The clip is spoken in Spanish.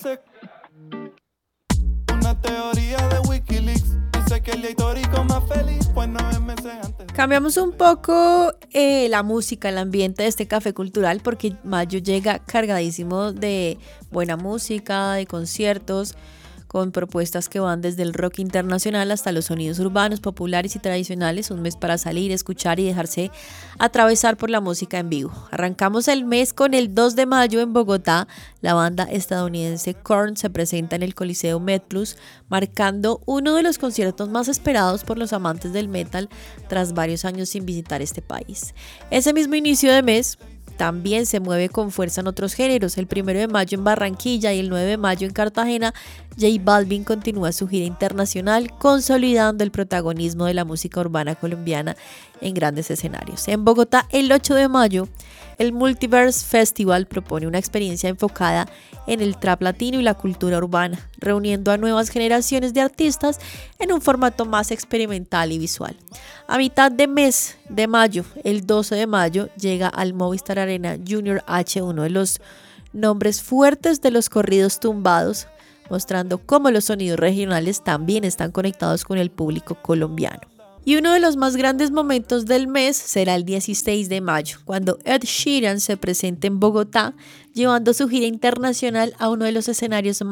sé. Una teoría de Wikileaks dice que el día histórico más feliz fue 9 meses antes. Cambiamos un poco la música, el ambiente de este café cultural, porque mayo llega cargadísimo de buena música, de conciertos, con propuestas que van desde el rock internacional hasta los sonidos urbanos, populares y tradicionales. Un mes para salir, escuchar y dejarse atravesar por la música en vivo. Arrancamos el mes con el 2 de mayo en Bogotá. La banda estadounidense Korn se presenta en el Coliseo MedPlus, marcando uno de los conciertos más esperados por los amantes del metal tras varios años sin visitar este país. Ese mismo inicio de mes también se mueve con fuerza en otros géneros. El 1 de mayo en Barranquilla y el 9 de mayo en Cartagena, J Balvin continúa su gira internacional, consolidando el protagonismo de la música urbana colombiana en grandes escenarios. En Bogotá, el 8 de mayo, el Multiverse Festival propone una experiencia enfocada en el trap latino y la cultura urbana, reuniendo a nuevas generaciones de artistas en un formato más experimental y visual. A mitad de mes de mayo, el 12 de mayo, llega al Movistar Arena Junior H, uno de los nombres fuertes de los corridos tumbados, mostrando cómo los sonidos regionales también están conectados con el público colombiano. Y uno de los más grandes momentos del mes será el 16 de mayo, cuando Ed Sheeran se presente en Bogotá, llevando su gira internacional a uno de los escenarios